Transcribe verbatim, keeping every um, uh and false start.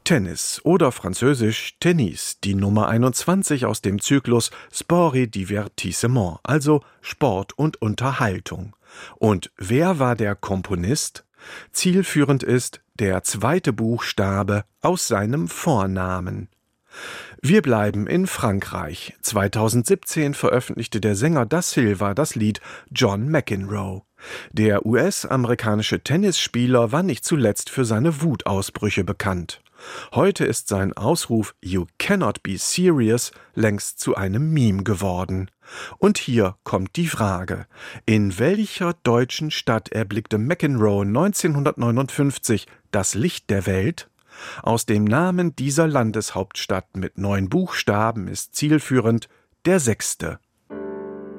Tennis oder französisch Tennis, die Nummer einundzwanzig aus dem Zyklus Sport et Divertissement, also Sport und Unterhaltung. Und wer war der Komponist? Zielführend ist der zweite Buchstabe aus seinem Vornamen. Wir bleiben in Frankreich. zweitausendsiebzehn veröffentlichte der Sänger Da Silva das Lied John McEnroe. Der U S-amerikanische Tennisspieler war nicht zuletzt für seine Wutausbrüche bekannt. Heute ist sein Ausruf „You cannot be serious" längst zu einem Meme geworden. Und hier kommt die Frage: In welcher deutschen Stadt erblickte McEnroe neunzehnhundertneunundfünfzig das Licht der Welt? Aus dem Namen dieser Landeshauptstadt mit neun Buchstaben ist zielführend der sechste.